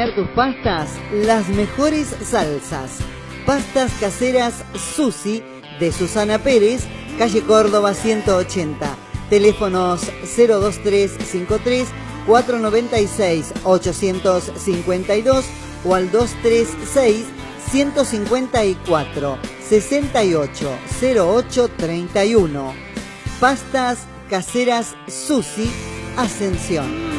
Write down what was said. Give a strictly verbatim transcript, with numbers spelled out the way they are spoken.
acompañar tus pastas las mejores salsas. Pastas caseras Susi de Susana Pérez, calle Córdoba ciento ochenta. Teléfonos cero dos tres cinco tres, cuatro nueve seis, ocho cinco dos o al dos tres seis, uno cinco cuatro, seis ocho cero ocho tres uno. Pastas caseras Susi, Ascensión.